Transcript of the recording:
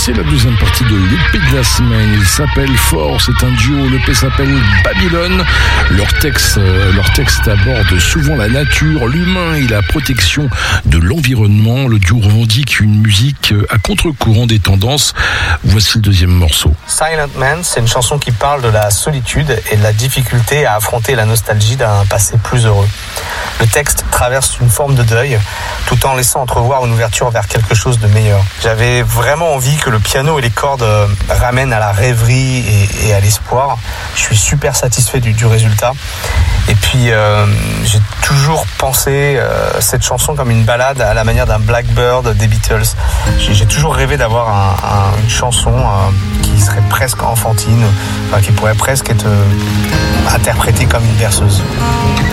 C'est la deuxième partie de l'EP de la semaine. Il s'appelle Fort, c'est un duo. L'EP s'appelle Babylone. Leur texte aborde souvent la nature, l'humain et la protection de l'environnement. Le duo revendique une musique à contre-courant des tendances. Voici le deuxième morceau. Silent Man, c'est une chanson qui parle de la solitude et de la difficulté à affronter la nostalgie d'un passé plus heureux. Le texte traverse une forme de deuil, tout en laissant entrevoir une ouverture vers quelque chose de meilleur. J'avais vraiment envie que le piano et les cordes ramènent à la rêverie et à l'espoir. Je suis super satisfait du résultat. Et puis, j'ai toujours pensé cette chanson comme une balade à la manière d'un Blackbird des Beatles. J'ai toujours rêvé d'avoir une chanson qui serait presque enfantine, qui pourrait presque être interprétée comme une berceuse.